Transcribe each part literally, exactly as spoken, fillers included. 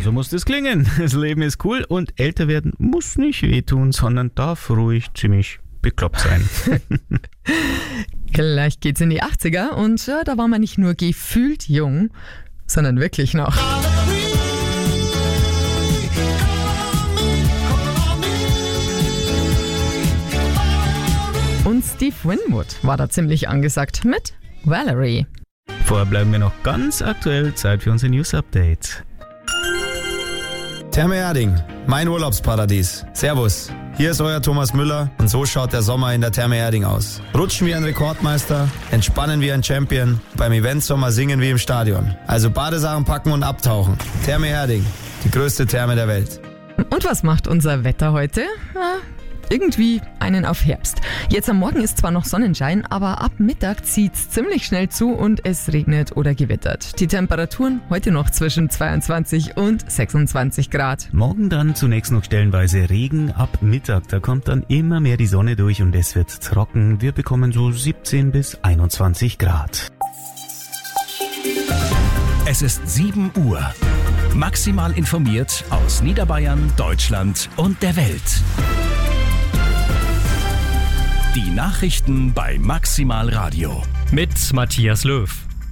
so muss das klingen. Das Leben ist cool und älter werden muss nicht wehtun, sondern darf ruhig ziemlich bekloppt sein. Gleich geht's in die achtziger und ja, da war man nicht nur gefühlt jung, sondern wirklich noch. Und Steve Winwood war da ziemlich angesagt mit Valerie. Vorher bleiben wir noch ganz aktuell, Zeit für unser News-Update. Therme Erding, mein Urlaubsparadies. Servus, hier ist euer Thomas Müller und so schaut der Sommer in der Therme Erding aus. Rutschen wie ein Rekordmeister, entspannen wie ein Champion, beim Eventsommer singen wie im Stadion. Also Badesachen packen und abtauchen. Therme Erding, die größte Therme der Welt. Und was macht unser Wetter heute? Ja, irgendwie einen auf Herbst. Jetzt am Morgen ist zwar noch Sonnenschein, aber ab Mittag zieht's ziemlich schnell zu und es regnet oder gewittert. Die Temperaturen heute noch zwischen zweiundzwanzig und sechsundzwanzig Grad. Morgen dann zunächst noch stellenweise Regen ab Mittag. Da kommt dann immer mehr die Sonne durch und es wird trocken. Wir bekommen so siebzehn bis einundzwanzig Grad. Es ist sieben Uhr. Maximal informiert aus Niederbayern, Deutschland und der Welt. Die Nachrichten bei Maximal Radio. Mit Matthias Löw.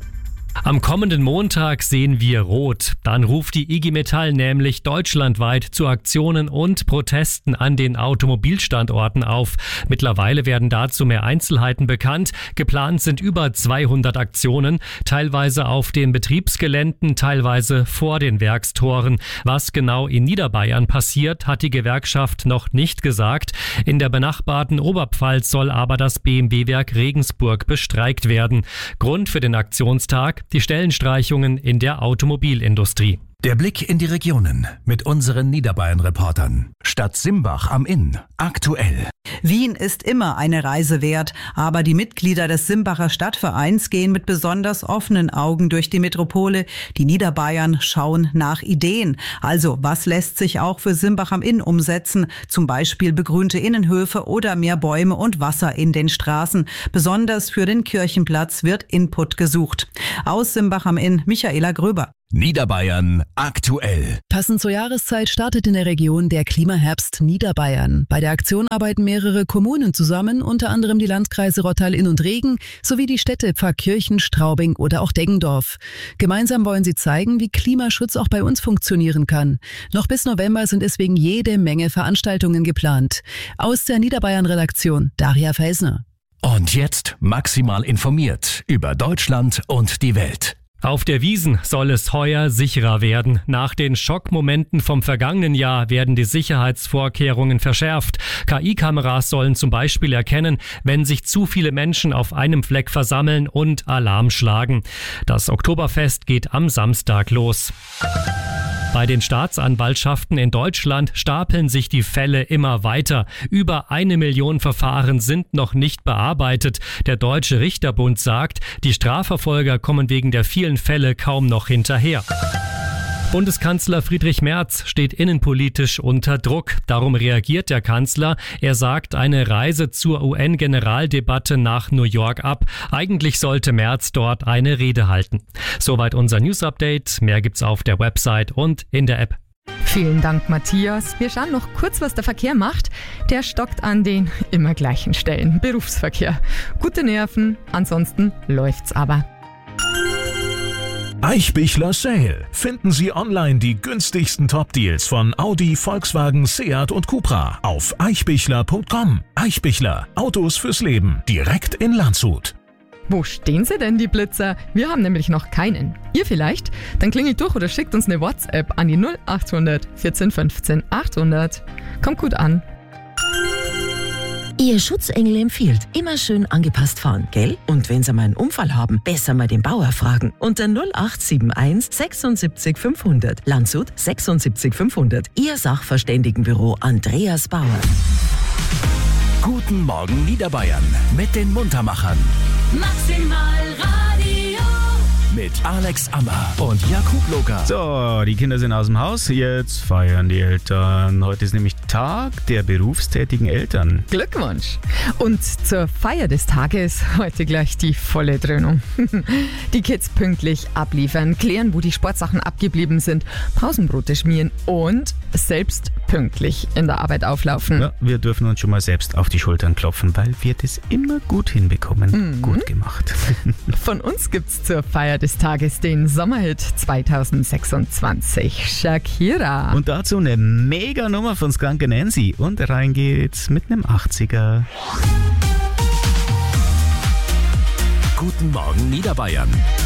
Am kommenden Montag sehen wir rot. Dann ruft die I G Metall nämlich deutschlandweit zu Aktionen und Protesten an den Automobilstandorten auf. Mittlerweile werden dazu mehr Einzelheiten bekannt. Geplant sind über zweihundert Aktionen, teilweise auf den Betriebsgeländen, teilweise vor den Werkstoren. Was genau in Niederbayern passiert, hat die Gewerkschaft noch nicht gesagt. In der benachbarten Oberpfalz soll aber das B M W-Werk Regensburg bestreikt werden. Grund für den Aktionstag: die Stellenstreichungen in der Automobilindustrie. Der Blick in die Regionen mit unseren Niederbayern-Reportern. Stadt Simbach am Inn. Aktuell. Wien ist immer eine Reise wert, aber die Mitglieder des Simbacher Stadtvereins gehen mit besonders offenen Augen durch die Metropole. Die Niederbayern schauen nach Ideen. Also, was lässt sich auch für Simbach am Inn umsetzen? Zum Beispiel begrünte Innenhöfe oder mehr Bäume und Wasser in den Straßen. Besonders für den Kirchenplatz wird Input gesucht. Aus Simbach am Inn, Michaela Gröber. Niederbayern aktuell. Passend zur Jahreszeit startet in der Region der Klimaherbst Niederbayern. Bei der Aktion arbeiten mehrere Kommunen zusammen, unter anderem die Landkreise Rottal-Inn und Regen sowie die Städte Pfarrkirchen, Straubing oder auch Deggendorf. Gemeinsam wollen sie zeigen, wie Klimaschutz auch bei uns funktionieren kann. Noch bis November sind deswegen jede Menge Veranstaltungen geplant. Aus der Niederbayern-Redaktion Daria Feisner. Und jetzt maximal informiert über Deutschland und die Welt. Auf der Wiesn soll es heuer sicherer werden. Nach den Schockmomenten vom vergangenen Jahr werden die Sicherheitsvorkehrungen verschärft. K I-Kameras sollen zum Beispiel erkennen, wenn sich zu viele Menschen auf einem Fleck versammeln und Alarm schlagen. Das Oktoberfest geht am Samstag los. Bei den Staatsanwaltschaften in Deutschland stapeln sich die Fälle immer weiter. Über eine Million Verfahren sind noch nicht bearbeitet. Der Deutsche Richterbund sagt, die Strafverfolger kommen wegen der vielen Fälle kaum noch hinterher. Bundeskanzler Friedrich Merz steht innenpolitisch unter Druck. Darum reagiert der Kanzler. Er sagt eine Reise zur U N-Generaldebatte nach New York ab. Eigentlich sollte Merz dort eine Rede halten. Soweit unser News-Update. Mehr gibt's auf der Website und in der App. Vielen Dank, Matthias. Wir schauen noch kurz, was der Verkehr macht. Der stockt an den immer gleichen Stellen. Berufsverkehr. Gute Nerven, ansonsten läuft's aber. Eichbichler Sale. Finden Sie online die günstigsten Top-Deals von Audi, Volkswagen, Seat und Cupra auf eichbichler punkt com. Eichbichler. Autos fürs Leben. Direkt in Landshut. Wo stehen sie denn, die Blitzer? Wir haben nämlich noch keinen. Ihr vielleicht? Dann klingelt durch oder schickt uns eine WhatsApp an die null achthundert vierzehn fünfzehn achthundert. Kommt gut an. Ihr Schutzengel empfiehlt, immer schön angepasst fahren, gell? Und wenn Sie mal einen Unfall haben, besser mal den Bauer fragen. Unter null acht sieben eins sechsundsiebzig fünfhundert. Landshut sechsundsiebzig fünfhundert. Ihr Sachverständigenbüro Andreas Bauer. Guten Morgen Niederbayern mit den Muntermachern. Maximal Radio. Mit Alex Ammer und Jakub Loka. So, die Kinder sind aus dem Haus. Jetzt feiern die Eltern. Heute ist nämlich Tag der berufstätigen Eltern. Glückwunsch! Und zur Feier des Tages heute gleich die volle Dröhnung. Die Kids pünktlich abliefern, klären, wo die Sportsachen abgeblieben sind, Pausenbrote schmieren und selbst pünktlich in der Arbeit auflaufen. Ja, wir dürfen uns schon mal selbst auf die Schultern klopfen, weil wir das immer gut hinbekommen. Mhm. Gut gemacht. Von uns gibt's zur Feier des Tages den Sommerhit zweitausendsechsundzwanzig. Shakira. Und dazu eine mega Nummer von Skunk and Nancy. Und rein geht's mit einem achtziger. Guten Morgen Niederbayern.